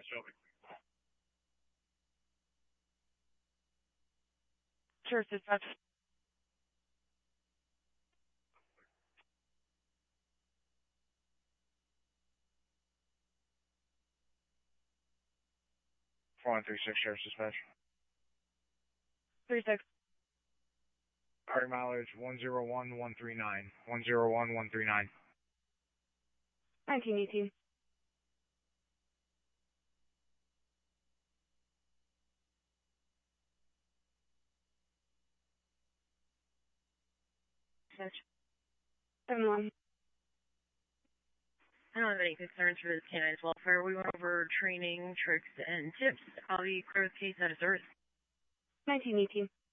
Shelby. Sure, dispatch. Flying 36 Sheriff's Dispatch. 36. Party mileage 101139. 101139. 1918. Dispatch. 71. I don't have any concerns for this canine's welfare. We went over training, tricks, and tips. I'll be clear with case out of service. 1918.